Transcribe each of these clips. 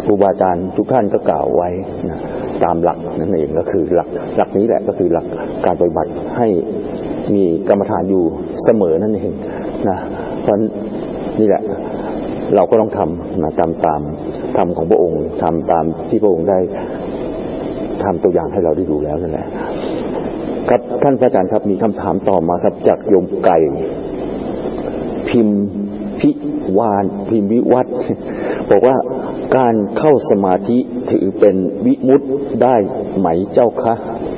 ครูบาอาจารย์ทุกท่านก็กล่าวไว้นะตามหลักนั่นเองก็คือหลักนี้แหละก็คือหลักการปฏิบัติให้มีกรรมฐานอยู่เสมอนั่นเองนะเพราะนี่แหละเราก็ต้องทำนะตามธรรมของพระองค์ทำตามที่พระองค์ได้ทำตัวอย่างให้เราได้ดูแล้วนั่นแหละครับท่านพระอาจารย์ครับมีคำถามต่อมาครับจากโยมไก่พิมวิวัฒน์บอกว่าการเข้าสมาธิถือเป็นวิมุตติได้ไหมเจ้าคะ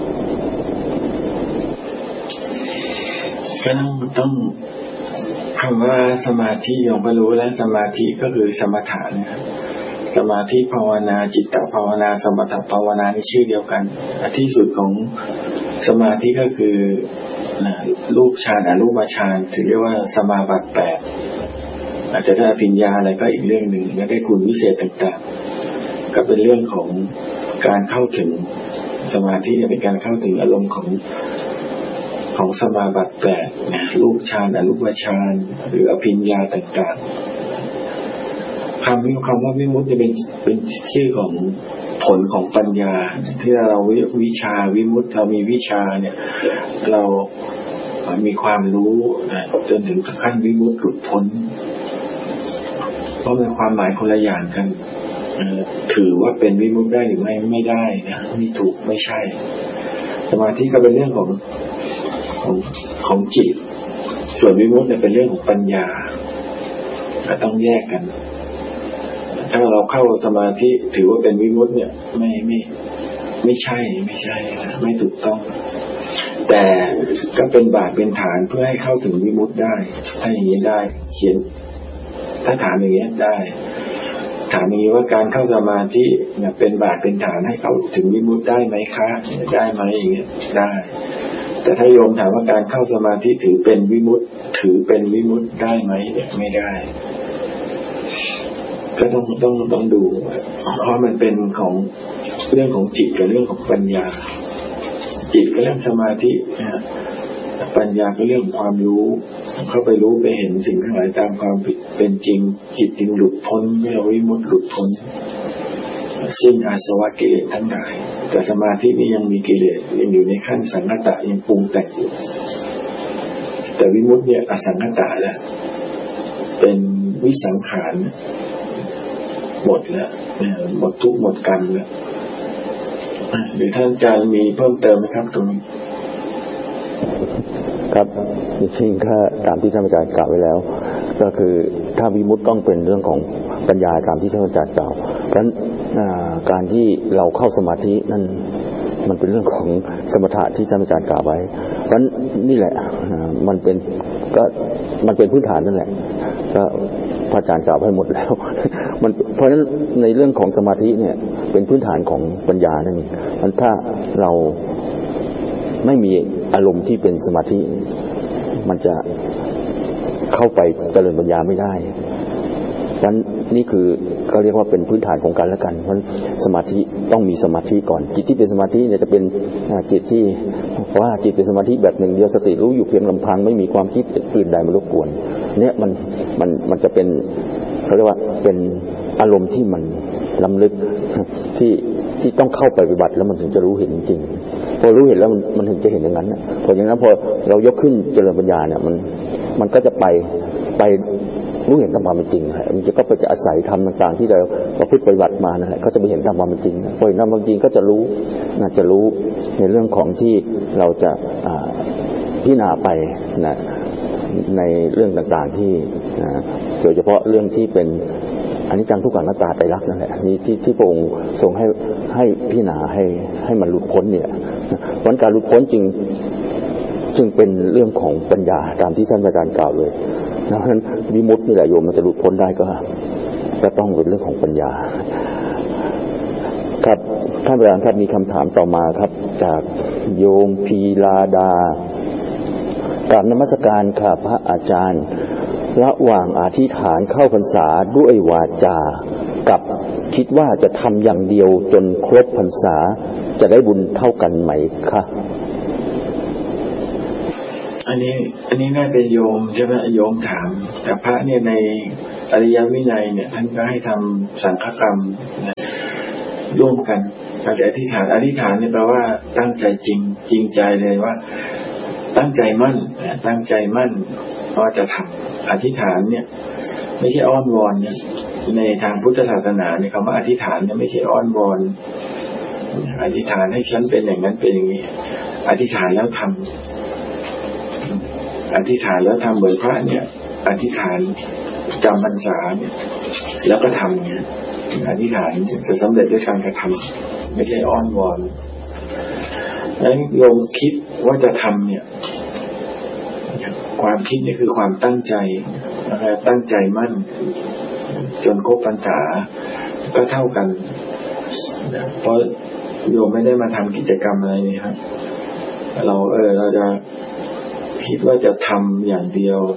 ก็ต้องคำว่าสมาธิโยมก็รู้แล้วสมาธิก็คือสมถะนะครับสมาธิภาวนาจิตตภาวนาสมถภาวนานี่ชื่อเดียวกันที่สุดของสมาธิก็คือรูปฌานอรูปฌานถือเรียกว่าสมาบัติ8อาจจะได้ปัญญาอะไรก็อีกเรื่องหนึ่งและได้คุณวิเศษต่างๆก็เป็นเรื่องของการเข้าถึงสมาธิเป็นการเข้าถึงอารมณ์ของสมาบัติ8นะรูปฌานอรูปฌานหรืออภิญญาต่างๆคำว่าวิมุตติจะเป็นชื่อของผลของปัญญาที่เราวิชาวิมุตติเรามีวิชาเนี่ยเรามีความรู้จนถึงขั้นวิมุตติหลุดพ้นเพราะเป็นความหมายคนละอย่างกันถือว่าเป็นวิมุตติได้หรือไม่ได้นะไม่ถูกไม่ใช่สมาธิก็เป็นเรื่องของจิตส่วนวิมุตติเนี่ยเป็นเรื่องของปัญญาต้องแยกกันถ้าเราเข้าสมาธิถือว่าเป็นวิมุตติเนี่ยไม่ใช่ไม่ถูกต้องแต่ก็เป็นบาทเป็นฐานเพื่อให้เข้าถึงวิมุตติได้ถ้าอย่างนี้ได้เขียนถ้าถามอย่างนี้ได้ถามอย่างนี้ว่าการเข้าสมาธิเนี่ยเป็นบาทเป็นฐานให้เข้าถึงวิมุตติได้ไหมคะได้ไหมอย่างเงี้ยได้แต่ถ้าโยมถามว่าการเข้าสมาธิถือเป็นวิมุตติได้ไหมเนี่ยไม่ได้ก็ต้องดูเพราะมันเป็นของเรื่องของจิตกับเรื่องของปัญญาจิตก็เรื่องสมาธิปัญญาก็เรื่องของความรู้เข้าไปรู้ไปเห็นสิ่งทั้งหลายตามความเป็นจริงจิตจึงหลุดพ้นเมื่อวิมุตติหลุดพ้นสิ้นอาสวะกิเลสทั้งหลายแต่สมาธินี้ยังมีกิเลสยังอยู่ในขั้นสังคตะยังปรุงแต่งอยู่แต่วิมุตติเนี่ยอสังคตะแล้วเป็นวิสังขารหมดแล้วหมดทุกข์หมดกรรมแล้วหรือท่านอาจารย์มีเพิ่มเติมไหมครับตรงนี้ครับจริงๆก็ตามที่ท่านอาจารย์กล่าวไว้แล้วก็คือถ้าวิมุตติต้องเป็นเรื่องของปัญญาตามที่ท่านอาจารย์กล่าวเพราะฉะนั้นการที่เราเข้าสมาธินั่นมันเป็นเรื่องของสมถะที่ท่านอาจารย์กล่าวไว้เพราะฉะนั้นนี่แหละมันเป็นพื้นฐานนั่นแหละก็พระอาจารย์กล่าวให้หมดแล้วเพราะฉะนั้นในเรื่องของสมาธิเนี่ยเป็นพื้นฐานของปัญญานั่นเองมันถ้าเราไม่มีอารมณ์ที่เป็นสมาธิมันจะเข้าไปเจริญปัญญาไม่ได้เพราะฉะนั้นนี่คือเขาเรียกว่าเป็นพื้นฐานของกันและกันเพราะสมาธิต้องมีสมาธิก่อนจิตที่เป็นสมาธิเนี่ยจะเป็นจิตที่ว่าจิตเป็นสมาธิแบบหนึ่งเดียวสติรู้อยู่เพียงลำพังไม่มีความคิดอื่นใดมารบกวนเนี่ยมันจะเป็นเขาเรียกว่าเป็นอารมณ์ที่มันล้ำลึกที่ต้องเข้าไปปฏิบัติแล้วมันถึงจะรู้เห็นจริงพอรู้เห็นแล้วมันถึงจะเห็นอย่างนั้นนะพออย่างนั้นพอเรายกขึ้นเจริญปัญญาเนี่ยมันก็จะไปรู้เห็นตามความเป็นจริงมันก็ไปจะอาศัยธรรมต่างๆที่เราประพฤติปฏิบัติมานั่นแหละก็จะไปเห็นตามความเป็นจริงพอเห็นตามความจริงก็จะรู้ในเรื่องของที่เราจะพิจารณาไปนะในเรื่องต่างๆที่โดยเฉพาะเรื่องที่เป็นอนิจจังทุกขังอนัตตาไตรลักษณ์นั่นแหละนี่ที่พระองค์ทรงให้พิจารณาให้มันหลุดพ้นเนี่ยเพราะการหลุดพ้นจึงเป็นเรื่องของปัญญาตามที่ท่านอาจารย์กล่าวเลยเพราะฉะนั้นวิมุตตินี่แหละโยมมันจะหลุดพ้นได้ก็ต้องเป็นเรื่องของปัญญาครับท่านอาจารย์ครับมีคำถามต่อมาครับจากโยมพีลาดากราบนมัสการค่ะพระอาจารย์ระหว่างอธิษฐานเข้าพรรษาด้วยวาจากับคิดว่าจะทำอย่างเดียวจนครบพรรษาจะได้บุญเท่ากันไหมคะอันนี้น่าจะโยมใช่ไหมโยมถามแต่พระเนี่ยในอริยวินัยเนี่ยท่านก็ให้ทำสังฆกรรมนะร่วมกันการอธิษฐานเนี่ยแปลว่าตั้งใจจริงใจเลยว่าตั้งใจมั่นว่าจะทำอธิษฐานเนี่ยไม่ใช่อ้อนวอนเนี่ยในทางพุทธศาสนาเนี่ยคำว่าอธิษฐานเนี่ยไม่ใช่อ้อนวอนอธิษฐานให้ฉันเป็นอย่างนั้นเป็นอย่างนี้อธิษฐานแล้วทำอธิษฐานแล้วทำเหมือนพระเนี่ยอธิษฐานจำพรรษาเนี่ยแล้วก็ทำเนี่ยอธิษฐานจะสำเร็จด้วยการกระทำไม่ใช่อ้อนวอนแล้วโยมคิดว่าจะทำเนี่ยความคิดนี่คือความตั้งใจนะครับตั้งใจมั่นจนครบพรรษาก็เท่ากันเพราะโยมไม่ได้มาทำกิจกรรมอะไรนี่ครับเราจะคิดว่าจะทำอย่างเดียว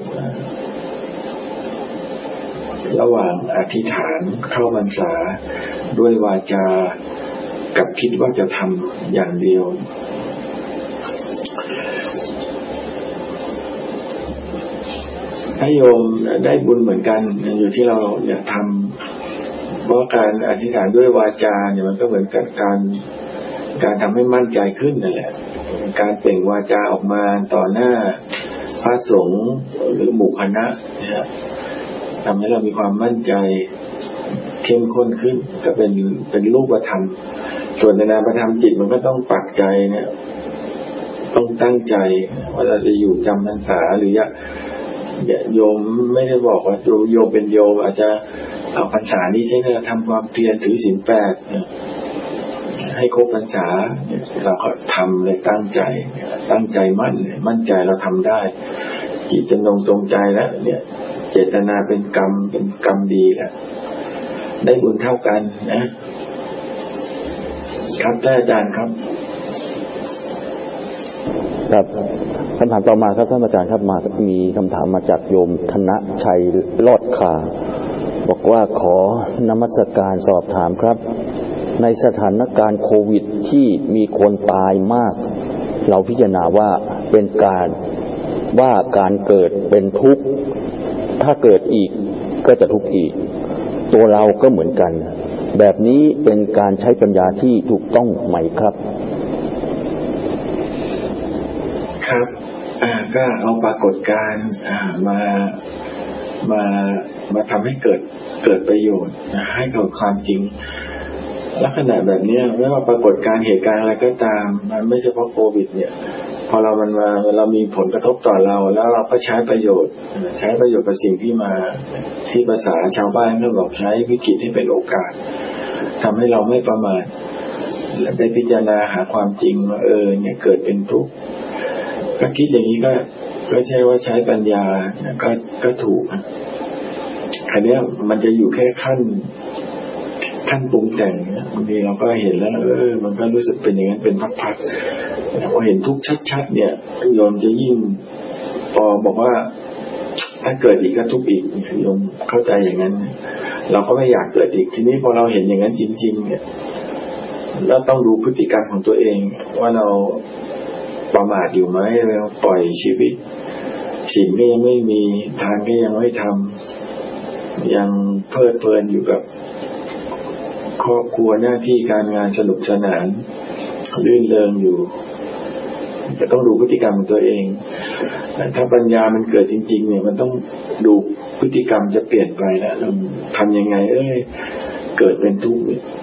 ระหว่างอธิษฐานเข้าพรรษาด้วยวาจากับคิดว่าจะทำอย่างเดียวให้โยมได้บุญเหมือนกันอยู่ที่เราอยากทำเพราะการอธิษฐานด้วยวาจาเนี่ยมันก็เหมือนกับการทำให้มั่นใจขึ้นนั่นแหละการเปล่งวาจาออกมาต่อหน้าพระสงฆ์หรือหมู่คณะเนี่ยทำให้เรามีความมั่นใจเข้มข้นขึ้นก็เป็นรูปธรรมส่วนในนามธรรมจิตมันก็ต้องปักใจเนี่ยต้องตั้งใจว่าเราจะอยู่จำพรรษาหรือโยมไม่ได้บอกว่าโยมเป็นโยมอาจจะเอาพรรษานี้ใช่ไหมทำความเพียรถือศีล8ให้ครบพรรษาเราก็ทำเลยตั้งใจมั่นใจเราทำได้จิตจะตรงใจแล้วเนี่ยเจตนาเป็นกรรมดีแล้วได้บุญเท่ากันนะครับท่านอาจารย์ครับครับคำถามต่อมาครับท่านอาจารย์ครับมีคำถามมาจากโยมธนชัยลอดขาบอกว่าขอนมัสการสอบถามครับในสถานการณ์โควิดที่มีคนตายมากเราพิจารณาว่าเป็นการเกิดเป็นทุกข์ถ้าเกิดอีกก็จะทุกข์อีกตัวเราก็เหมือนกันแบบนี้เป็นการใช้ปัญญาที่ถูกต้องไหมครับครับก็เอาปรากฏการณ์มาทำให้เกิดประโยชน์ให้เกิดความจริงลักษณะแบบนี้ไม่ว่าปรากฏการณ์เหตุการณ์อะไรก็ตามมันไม่เฉพาะโควิดเนี่ยพอเรามีผลกระทบต่อเราแล้วเราก็ใช้ประโยชน์กับสิ่งที่มาที่ภาษาชาวบ้านก็บอกใช้วิกฤตให้เป็นโอกาสทำให้เราไม่ประมาทและได้พิจารณาหาความจริงว่าเนี่ยเกิดเป็นทุกข์ก็คิดอย่างนี้ก็ใช่ว่าใช้ปัญญาก็ถูกอันนี้มันจะอยู่แค่ขั้นปรุงแต่งบางทีเราก็เห็นแล้วมันก็รู้สึกเป็นอย่างนั้นเป็นพักๆพอเห็นทุกข์ชัดๆเนี่ยโยมจะยิ่งพอบอกว่าถ้าเกิดอีกก็ทุกข์อีกโยมเข้าใจอย่างนั้นเราก็ไม่อยากเกิดอีกทีนี้พอเราเห็นอย่างนั้นจริงๆเนี่ยแล้วต้องดูพฤติกรรมของตัวเองว่าเราประมาทอยู่ไหมเราปล่อยชีวิตศีลก็ยังไม่มีทานก็ยังไม่ทำยังเพลิดเพลินอยู่กับครอบครัวหน้าที่การงานสนุกสนานลื่นเริงอยู่จะต้องดูพฤติกรรมของตัวเองถ้าปัญญามันเกิดจริงๆเนี่ยมันต้องดูพฤติกรรมจะเปลี่ยนไปแล้วเราทำยังไงเกิดเป็นทุกข์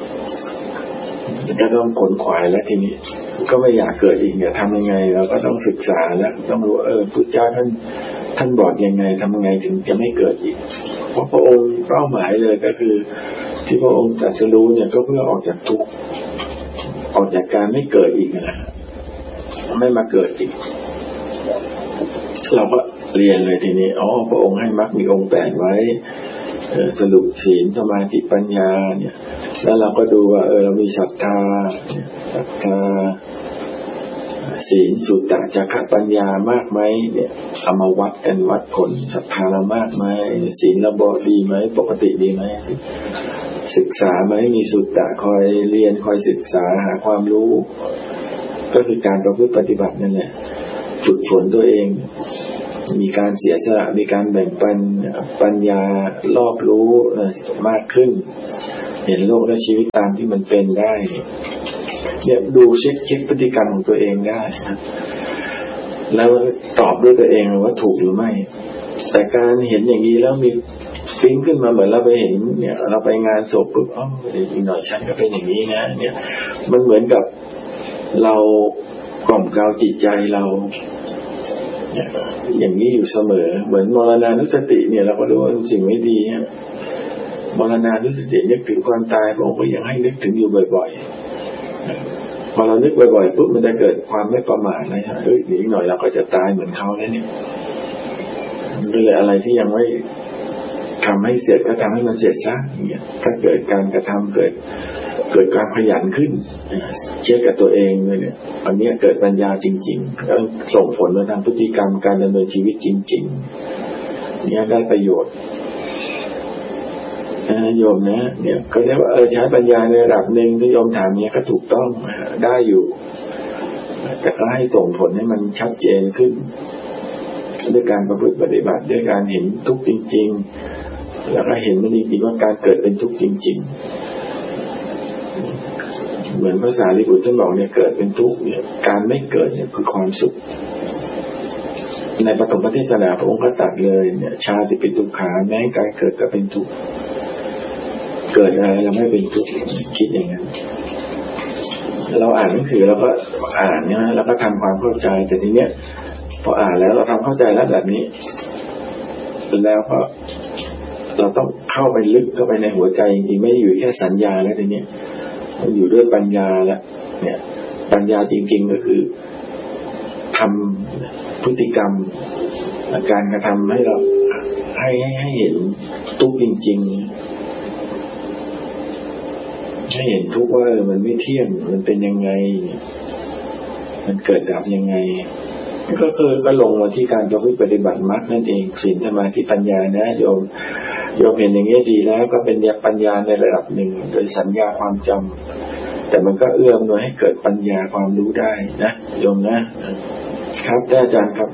ก็ต้องขนขวายแล้วทีนี้ก็ไม่อยากเกิดอีกเนี่ยทำยังไงเราก็ต้องศึกษาแล้วต้องรู้พุทธเจ้าท่านบอกยังไงทำยังไงถึงจะไม่เกิดอีกเพราะพระองค์เป้าหมายเลยก็คือที่พระองค์ตรัสรู้เนี่ยก็เพื่อออกจากทุกข์ออกจากการไม่เกิดอีกนะไม่มาเกิดอีกเราก็เรียนเลยทีนี้พระองค์ให้มรรคมีองค์8ไว้สรุปศีลสมาธิปัญญาเนี่ยแล้วเราก็ดูว่าเรามีศรัทธาศีลสุตตะจักขปัญญามากไหมเนี่ยเอามาวัดกันวัดผลศรัทธาเรามากไหมศีลเราดีไหมปกติดีไหมศึกษาไหมมีสุตตะคอยเรียนคอยศึกษาหาความรู้ก็คือการประพฤติปฏิบัตินั่นแหละฝึกฝนตัวเองมีการเสียสละมีการแบ่งปันปัญญารอบรู้มากขึ้นเห็นโลกและชีวิตตามที่มันเป็นได้เนี่ยดูเช็คพฤติกรรมของตัวเองได้นะแล้วตอบด้วยตัวเองว่าถูกหรือไม่แต่การเห็นอย่างนี้แล้วมีฟิ้งขึ้นมาเหมือนเราไปเห็นเนี่ยเราไปงานศพปุ๊บอีกหน่อยฉันก็เป็นอย่างนี้นะเนี่ยมันเหมือนกับเรากล่อมเกลาจิตใจเราอย่างนี้อยู่เสมอเหมือนมรณานุสติเนี่ยเราก็รู้ว่าสิ่งไม่ดีเนี่ยมรณานุสตินึกถึงความตายพระองค์ก็ยังให้นึกถึงอยู่บ่อยๆพอเรานึกบ่อยๆปุ๊บมันจะเกิดความไม่ประมาทนะฮะอีกหน่อยเราก็จะตายเหมือนเขาแล้วเนี่ยก็เลยอะไรที่ยังไม่ทำให้เสร็จก็ทำให้มันเสร็จซะอย่างเงี้ยถ้าเกิดการกระทำเกิดการขยันขึ้นเชื่อกับตัวเองเลยเนี่ยอันนี้เกิดปัญญาจริงๆแล้วส่งผลมาทางพฤติกรรมการดำเนินชีวิตจริงๆเนี่ยได้ประโยชน์โยมนะเนี่ยก็เรียกว่าใช้ปัญญาในระดับหนึ่งที่โยมถามเนี่ยก็ถูกต้องได้อยู่แต่ก็ให้ส่งผลให้มันชัดเจนขึ้นด้วยการประพฤติปฏิบัติด้วยการเห็นทุกข์จริงๆแล้วก็เห็นมันจริงๆว่าการเกิดเป็นทุกข์จริงๆเหมือนภาษาลิบุตรท่านบอกเนี่ยเกิดเป็นทุกข์เนี่ยการไม่เกิดเนี่ยคือความสุขในปฐมเทศนาพระองค์ก็ตรัสเลยเนี่ยชาติเป็นทุกขาแม้การเกิดก็เป็นทุกข์เกิดอะไรเราไม่เป็นทุกข์คิดอย่างนั้นเราอ่านหนังสือเราก็อ่านเนี่ยแล้วก็ทำความเข้าใจแต่ทีเนี้ยพออ่านแล้วเราทำเข้าใจแล้วแบบนี้แล้วก็เราต้องเข้าไปลึกเข้าไปในหัวใจจริงๆไม่อยู่แค่สัญญาแล้วทีเนี้ยมันอยู่ด้วยปัญญาแล้วเนี่ยปัญญาจริงๆก็คือทำพฤติกรรมการกระทำให้เราให้เห็นทุกข์จริงๆให้เห็นทุกข์ว่ามันไม่เที่ยงมันเป็นยังไงมันเกิดดับยังไงก็คือก็ลงมาที่การประพฤติปฏิบัติมรรคนั่นเองศีลสมาธิปัญญานะโยมเห็นอย่างนี้ดีแล้วก็เป็นปัญญาในระดับหนึ่งโดยสัญญาความจำแต่มันก็เอื้อมหน่วยให้เกิดปัญญาความรู้ได้นะโยมนะครับอาจารย์ครับ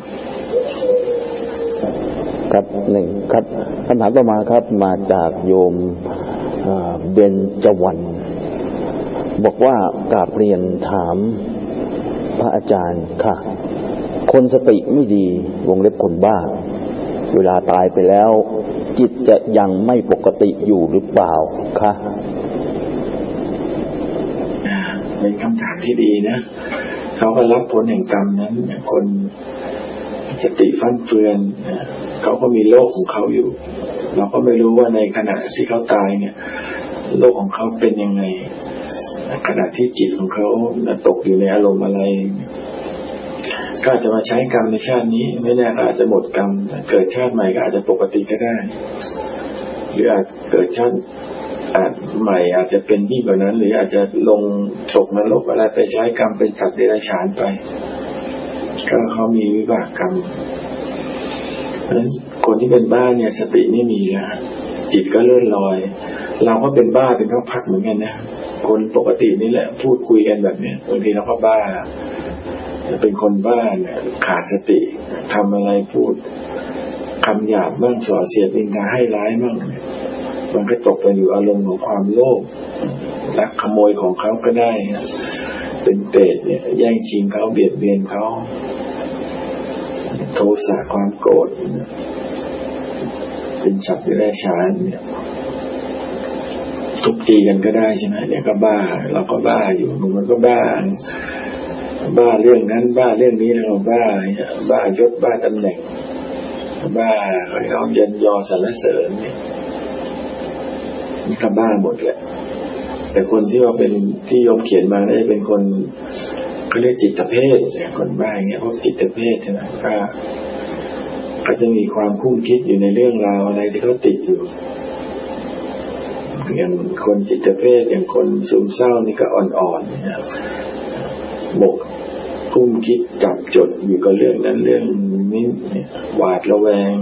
ครับหนึ่งครับคำถามต่อมาครับมาจากโยมเบญจวรรณบอกว่ากราบเรียนถามพระอาจารย์ค่ะคนสติไม่ดีวงเล็บคนบ้าเวลาตายไปแล้วจิตจะยังไม่ปกติอยู่หรือเปล่าคะเป็นคำถามที่ดีนะเขาก็รับผลแห่งกรรมนั้นคนสติฟั่นเฟือนเขาก็มีโลกของเขาอยู่เราก็ไม่รู้ว่าในขณะที่เขาตายเนี่ยโลกของเขาเป็นยังไงขณะที่จิตของเขาตกอยู่ในอารมณ์อะไรก็อาจจะมาใช้กรรมในชาตินี้ไม่แน่อาจจะหมดกรรมเกิดชาติใหม่ก็อาจจะปกติก็ได้หรืออาจเกิดชาติใหม่อาจจะเป็นยิ่งกว่านั้นหรืออาจจะลงตกนรกอะไรไปใช้กรรมเป็นสัตว์เดรัจฉานไปก็เขามีวิบากกรรมเพราะฉะนั้นคนที่เป็นบ้าเนี่ยสติไม่มีนะจิตก็เลื่อนลอยเราก็เป็นบ้าเป็นพักๆเหมือนกันนะคนปกตินี่แหละพูดคุยกันแบบนี้บางทีเราก็บ้าเป็นคนบ้าเนี่ยขาดสติทำอะไรพูดคำหยาบบ้างส่อเสียดนินทาให้ร้ายบ้างมันก็ตกไปอยู่อารมณ์ของความโลภลักขโมยของเขาก็ได้เป็นเปรตเนี่ยแย่งชิงเขาเบียดเบียนเขาโทสะความโกรธเป็นสัตว์เดรัจฉานเนี่ยทุบตีกันก็ได้ใช่ไหมเนี่ยก็บ้าเราก็บ้าอยู่มันก็บ้าเรื่องนั้นบ้าเรื่องนี้เราบ้ายศบ้าตำแหน่งบ้าเขาเยินยอสรรเสริญเนี่ยมันก็บ้าหมดแหละแต่คนที่ว่าเป็นที่โยมเขียนมาได้เป็นคนเขาเรียกจิตเภทคนบ้าอย่างเงี้ยพวกจิตเภทใช่ไหมก็จะมีความคุ้นคิดอยู่ในเรื่องราวอะไรที่เขาติดอยู่อย่างคนจิตเภทอย่างคนซึมเศร้านี่ก็อ่อนๆนะครับบกคุ้มคิดจับจดอยู่กับเรื่องนั้นเรื่องนี้เนี่ยหวาดระแวง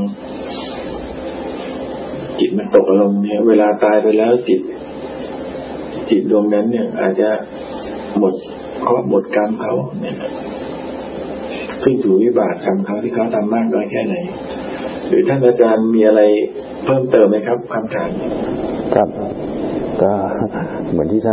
จิตมันตกอารมณ์เนี่ยเวลาตายไปแล้วจิตดวงนั้นเนี่ยอาจจะหมดกรรมเขาเนี่ยขึ้นอยู่วิบากกรรมเขาที่เขาทำมากน้อยแค่ไหนหรือท่านอาจารย์มีอะไรเพิ่มเติมไหมครับคำถามครับก็เหมือนที่